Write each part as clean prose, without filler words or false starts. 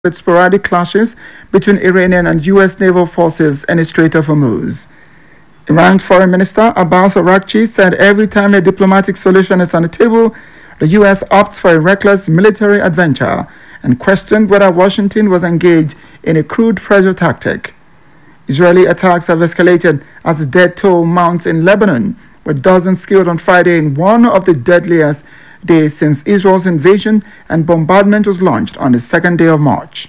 with sporadic clashes between Iranian and U.S. naval forces in the Strait of Hormuz. Iran's Foreign Minister Abbas Araghchi said every time a diplomatic solution is on the table, the U.S. opts for a reckless military adventure and questioned whether Washington was engaged in a crude pressure tactic. Israeli attacks have escalated as the death toll mounts in Lebanon, with dozens killed on Friday in one of the deadliest days since Israel's invasion and bombardment was launched on the second day of March.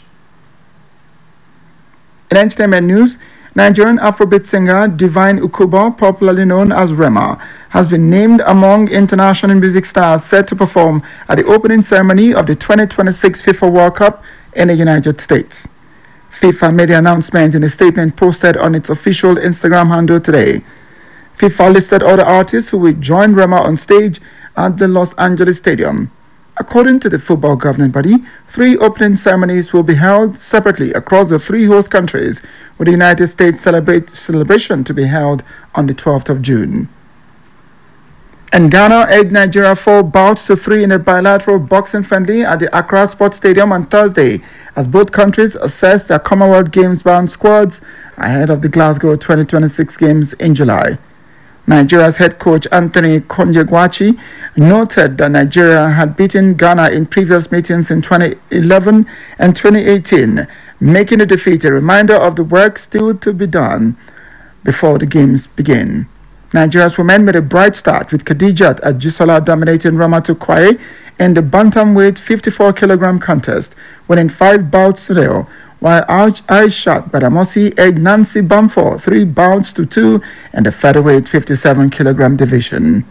In entertainment news, Nigerian Afrobeat singer Divine Ukuba, popularly known as Rema, has been named among international music stars set to perform at the opening ceremony of the 2026 FIFA World Cup in the United States. FIFA made the announcement in a statement posted on its official Instagram handle today. FIFA listed other artists who will join Rema on stage at the Los Angeles Stadium. According to the football governing body, 3 opening ceremonies will be held separately across the 3 host countries, with the United States celebration to be held on the 12th of June. And Ghana edged Nigeria 4-3 in a bilateral boxing friendly at the Accra Sports Stadium on Thursday, as both countries assessed their Commonwealth Games-bound squads ahead of the Glasgow 2026 Games in July. Nigeria's head coach Anthony Konyegwachi noted that Nigeria had beaten Ghana in previous meetings in 2011 and 2018, making the defeat a reminder of the work still to be done before the games begin. Nigeria's women made a bright start with Khadijat Ajisola dominating Ramatu Kwaye in the bantamweight 54-kilogram contest, winning 5 bouts to 0, while Aishat Badamosi edged Nancy Bamford 3 bouts to 2 in the featherweight 57-kilogram division.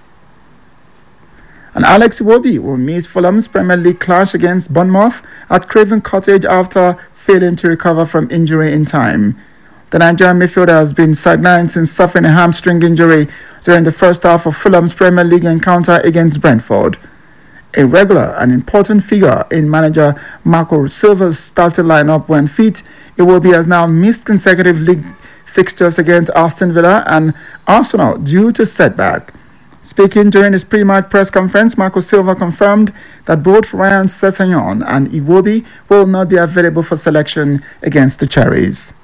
And Alex Iwobi will miss Fulham's Premier League clash against Bournemouth at Craven Cottage after failing to recover from injury in time. The Nigerian midfielder has been sidelined since suffering a hamstring injury during the first half of Fulham's Premier League encounter against Brentford. A regular and important figure in manager Marco Silva's starting lineup when fit, Iwobi has now missed consecutive league fixtures against Aston Villa and Arsenal due to setback. Speaking during his pre-match press conference, Marco Silva confirmed that both Ryan Sessegnon and Iwobi will not be available for selection against the Cherries.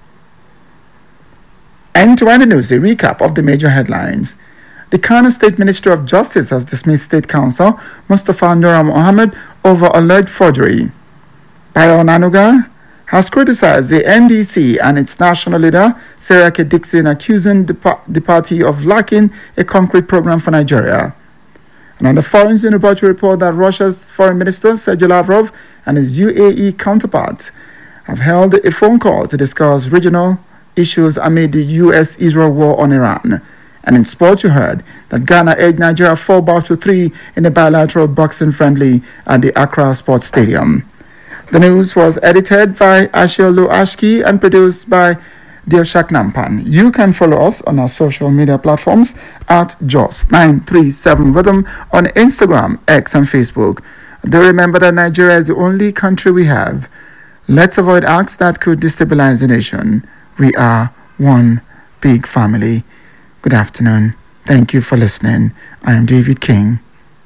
And to end the news, a recap of the major headlines. The Kano State Ministry of Justice has dismissed State Counsel Mustafa Nura Mohammed over alleged forgery. Bayo Onanuga has criticized the NDC and its national leader, Seriake Dixon, accusing the party of lacking a concrete program for Nigeria. And on the Foreign Uniparty report that Russia's Foreign Minister Sergei Lavrov and his UAE counterpart have held a phone call to discuss regional issues amid the U.S.-Israel war on Iran. And in sport, you heard that Ghana edged Nigeria 4-3 in a bilateral boxing friendly at the Accra Sports Stadium. The news was edited by Ashiolu Ashki and produced by Dilshak Nampan. You can follow us on our social media platforms at JOS937Rhythm on Instagram, X, and Facebook. Do remember that Nigeria is the only country we have. Let's avoid acts that could destabilize the nation. We are one big family. Good afternoon. Thank you for listening. I am David King.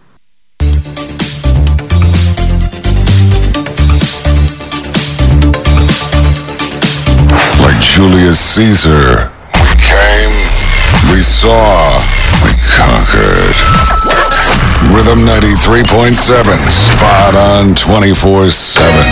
Like Julius Caesar, we came, we saw, we conquered. Rhythm 93.7, spot on 24/7.